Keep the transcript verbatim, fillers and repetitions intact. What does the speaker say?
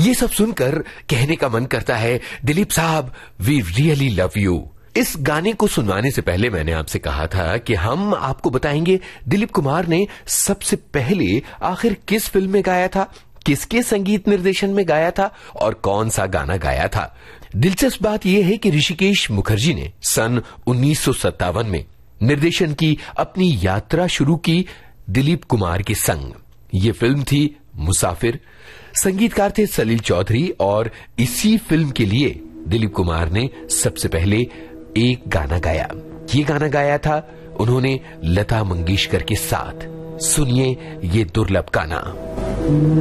ये सब सुनकर कहने का मन करता है, दिलीप साहब, वी रियली लव यू। इस गाने को सुनवाने से पहले मैंने आपसे कहा था कि हम आपको बताएंगे दिलीप कुमार ने सबसे पहले आखिर किस फिल्म में गाया था, किसके संगीत निर्देशन में गाया था और कौन सा गाना गाया था। दिलचस्प बात यह है कि ऋषिकेश मुखर्जी ने सन उन्नीस सौ सत्तावन में निर्देशन की अपनी यात्रा शुरू की दिलीप कुमार के संग। ये फिल्म थी मुसाफिर। संगीतकार थे सलील चौधरी और इसी फिल्म के लिए दिलीप कुमार ने सबसे पहले एक गाना गाया। ये गाना गाया था उन्होंने लता मंगेशकर के साथ। सुनिए ये दुर्लभ गाना।